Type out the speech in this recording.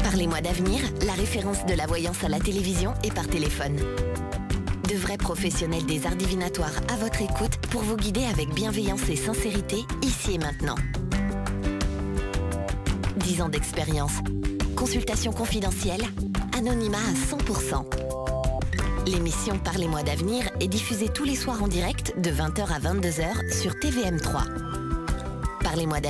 Parlez-moi d'avenir, la référence de la voyance à la télévision et par téléphone. De vrais professionnels des arts divinatoires à votre écoute pour vous guider avec bienveillance et sincérité, ici et maintenant. 10 ans d'expérience. Consultation confidentielle. Anonymat à 100%. L'émission Parlez-moi d'avenir est diffusée tous les soirs en direct de 20h à 22h sur TVM3. Parlez-moi d'avenir.